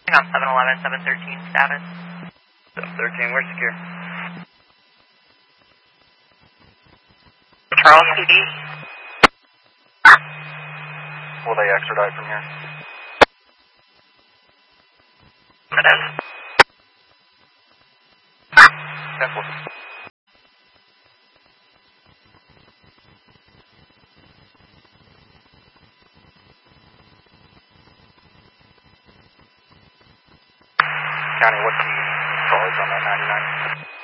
Hang on, 711, 713 status. 713, we're secure. Charles PD. Will they extradite from here? Affirmative. 10-4. County, what's the charge on that 99?